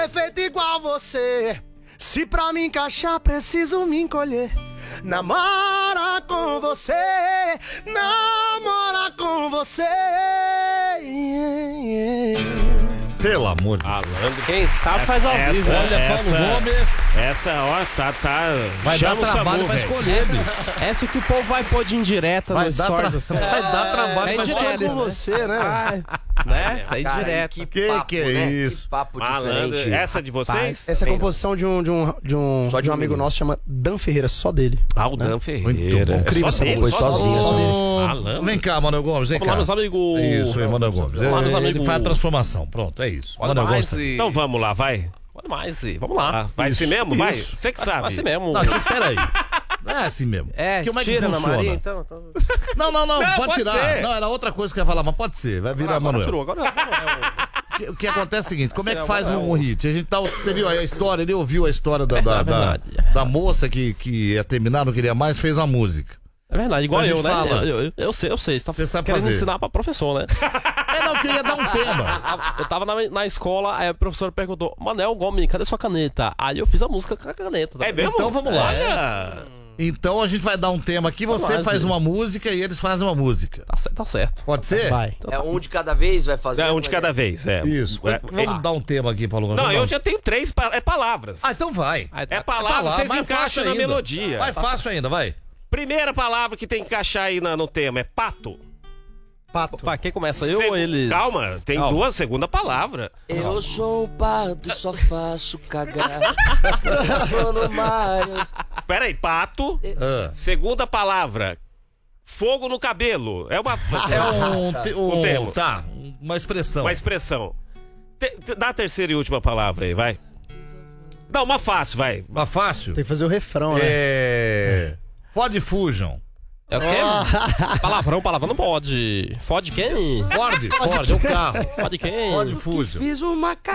É feito igual você. Se pra me encaixar preciso me encolher. Namora com você, namora com você. Pelo amor de Deus. Malandro. Quem sabe faz ao vivo. Olha, Paulo Gomes. Essa, ó, tá. Vai dar chama o trabalho SAMU, pra velho. escolher, bicho. Essa que o povo vai pôr de indireta no stories. Assim. Vai dar trabalho É pra indireta escolher. Com você, né? Ai, né? Tá Cara, indireto. Que é né? isso? Que papo Malandro. diferente. Essa de vocês? Essa é a Bem, composição de um Só de um amigo menino. nosso, chama Dan Ferreira, só dele. Ah, o Dan Ferreira. Muito bom. É Incrível só essa dele, composição, sozinho. Ô, Malandro. Vem cá, Manuel Gomes, vem Vamos lá, cá. meus amigos. Isso, vem, Manuel Gomes. Vamos lá, meus Ele amigos. faz a transformação. Pronto, é isso. Pode Manuel mais, Gomes. Então vamos lá, vai. Pode mais, vamos lá. Ah, vai Isso, assim mesmo? Vai? isso. Você que Vai sabe. assim mesmo. Não, peraí. Não é assim mesmo. É, Como é que tira na funciona? Maria, então. Não, Não, pode tirar. ser. Não, era outra coisa que eu ia falar, mas pode ser. Vai virar Agora Manuel. tirou, agora O que acontece é o seguinte, como é que faz Manuel. um hit? A gente tá, você viu aí a história, ele ouviu a história da verdade. moça que ia terminar, não queria mais, fez a música. É verdade, igual A gente eu, né? fala. Eu sei. Você tá Você sabe querendo fazer. ensinar pra professor, né? É, não, eu queria dar um tema. Eu tava na escola, aí a professora perguntou: Manel Gomes, cadê sua caneta? Aí eu fiz a música com a caneta. Tá É mesmo? Então vamos lá. Olha. Então a gente vai dar um tema aqui, você lá, faz Zé. uma música e eles fazem uma música. Tá certo. Pode ser? Vai. É um de cada vez, vai fazer? É um de cada vez, é. Isso. Vamos dar um tema aqui, Paulo Gomes. Não, Vamos eu dar um- já tenho três palavras. Ah, então vai. Aí, É palavra, vocês mais encaixam fácil na ainda. melodia. Vai fácil ainda, vai. Primeira palavra que tem que encaixar aí no tema é pato. Pato. Pá, quem começa? Eu ou eles? Calma, tem Calma. duas, segunda palavra. Eu sou um pato e só faço cagar. Tô no mar. Pera aí, pato. Ah. Segunda palavra, fogo no cabelo. É uma, Um termo. Tá, uma expressão. uma expressão. Dá a terceira e última palavra aí, vai. Dá uma fácil, vai. Uma fácil? Tem que fazer o refrão, né? Ford Fusion. É o quê? Palavrão não pode. Fode quem? Ford, é o carro. Fode quem? Ford Fusion. Fiz uma